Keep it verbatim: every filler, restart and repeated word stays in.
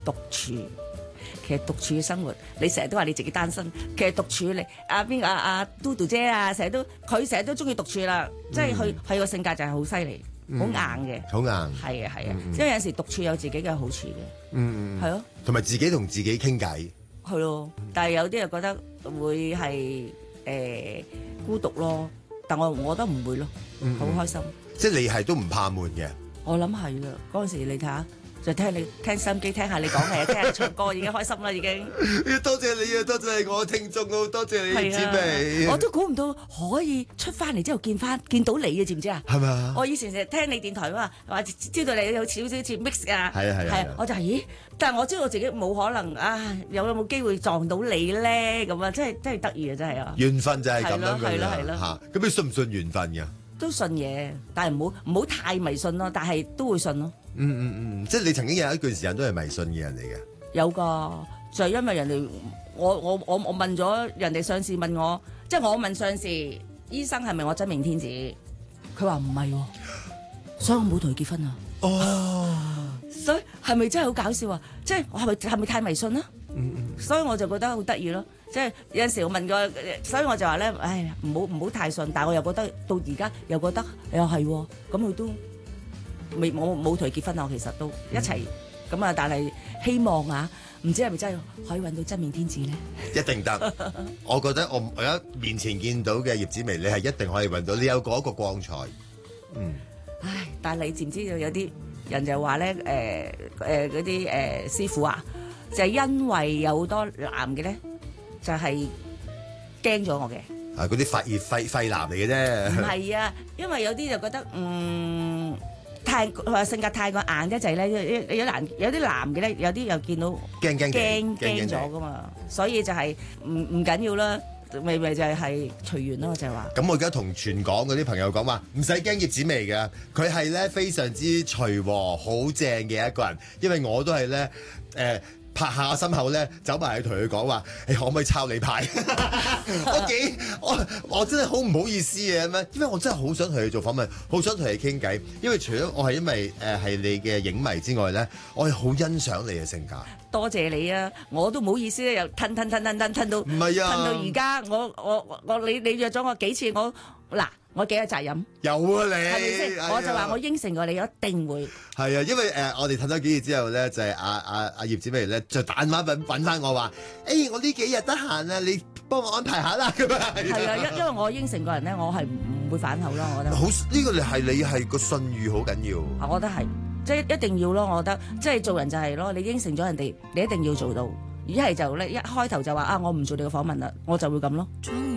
獨處。其實獨處嘅生活，你成日都話你自己單身，其實獨處你阿邊個阿阿嘟嘟姐啊，成日都佢成日都中意獨處啦，即係佢佢個性格就係好犀利，好硬嘅， 好硬， 係啊係啊，因為有陣時獨處有自己嘅好處嘅， 嗯嗯， 係咯， 同埋自己同自己傾偈， 係咯，但係有啲人覺得會係誒孤獨咯，但我我覺得唔會咯，好開心， 即係你係都唔怕悶嘅， 我諗係啦，嗰陣時你睇下。就聽你聽心機，聽下你講嘢，聽下你唱歌，已經開心啦，已經。 多謝你啊，多謝我聽眾啊，多謝你葉子薇。 我都估唔到可以出翻嚟之後見翻見到你嘅，知唔知啊？ 係咪啊？ 我以前成日聽你電台啊嘛，話知道你有少少似 mix 啊。 係啊係啊。係啊， 我就係咦，但係我知道我自己冇可能啊，有冇機會撞到你咧？咁啊，真係真係得意啊，真係啊。 緣分就係咁樣㗎啦。 係咯係咯。 嚇，咁你信唔信緣分㗎？ 都信嘢，但係唔好唔好太迷信咯，但係都會信咯。 嗯嗯嗯，即係你曾經有一段時間都係迷信嘅人嚟嘅。 有㗎，就係因為人哋我我我我問咗人哋上司問我，即係我問上司醫生係咪我真命天子，佢話唔係喎，所以我冇同佢結婚啊。 哦， 所以係咪真係好搞笑啊？即係我係咪係咪太迷信啊？ 嗯嗯， 所以我就覺得好得意咯。即係有陣時我問過，所以我就話咧，唉，唔好唔好太信，但係我又覺得到而家又覺得又係喎，咁佢都未冇冇同佢結婚啊，我其實都一齊咁啊，但係希望啊，唔知係咪真係可以揾到真命天子咧？ 一定得，我覺得我我而家面前見到嘅葉子薇，你係一定可以揾到，你有嗰個光彩。嗯， 唉，但係你知唔知道有啲人就話咧，誒誒嗰啲誒師傅啊，就係因為有好多男嘅咧。就係驚咗我嘅， 啊嗰啲發熱肺肺男嚟嘅啫。 唔係啊，因為有啲就覺得嗯太話性格太過硬得滯咧，有有男有啲男嘅咧，有啲又見到驚驚驚驚咗噶嘛，所以就係唔唔緊要啦，咪咪就係係隨緣咯，就係話。 咁我而家同全港嗰啲朋友講話，唔使驚葉子薇嘅，佢係咧非常之隨和、好正嘅一個人，因為我都係咧誒。呃拍下我心口咧，走埋去同佢講話，你可唔可以抄你牌？我幾我我真係好唔好意思嘅咁樣，因為我真係好想同佢做訪問，好想同佢傾偈。因為除咗我係因為誒係、呃、你嘅影迷之外咧，我係好欣賞你嘅性格。 多謝你啊！我都唔好意思咧，又吞吞吞吞吞吞到， 唔係啊， 吞到而家，我我我你你約咗我幾次，我嗱。我幾有責任？ 有啊你， 係咪先？我就話我應承過你，我一定會。 係啊，因為誒、呃、我哋褪咗幾次之後咧，就係阿阿阿葉子薇咧就打電話揾揾翻我話，誒、欸、我呢幾日得閒啊，你幫我安排下啦咁樣。 係啊，因因為我應承過人咧，我係唔會反口咯，我覺得。 好呢、呢個你係你係個信譽好緊要。 我覺得係，即係一定要咯。我覺得即係做人就係咯，你應承咗人哋，你一定要做到。一係就咧一開頭就話啊，我唔做你嘅訪問啦，我就會咁咯。